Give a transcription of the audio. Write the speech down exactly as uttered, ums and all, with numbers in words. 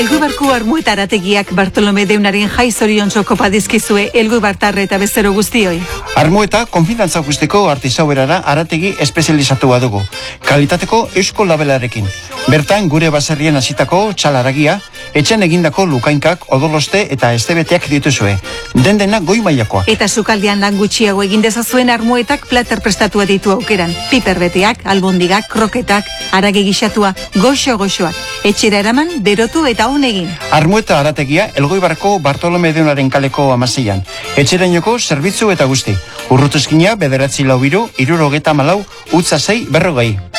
Elguibarko Armueta arategiak Bartolome Deunaren jai zoriontxo kopa dizkizue Elguibartarre eta bezero guztioi. Armueta konfidantza guztiko artisauerara arategi espezializatua dugu, kalitateko eusko labelarekin. Bertan gure baserrien hasitako txalaragia, etxen egindako lukainkak, odoloste eta estebeteak dituzue. Den dena goi mailakoa. Eta sukaldean lan gutxiago egin dezazuen Armuetak plater prestatua ditu aukeran. Piperbeteak, albondigak, kroketak, arage gixatua, goxo-goxoak. Etxera eraman, berotu eta honegin. Armueta arategia Elgoibarko Bartolome Deunaren kaleko amaseian. Etxerainoko zerbitzu eta guzti. Urrutuzkina bederatzi lau biru, irurogeta malau, utza sei berrogei.